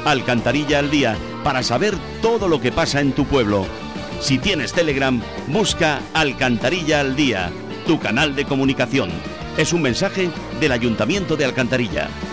Alcantarilla al Día, para saber todo lo que pasa en tu pueblo. Si tienes Telegram, busca Alcantarilla al Día, tu canal de comunicación. Es un mensaje del Ayuntamiento de Alcantarilla.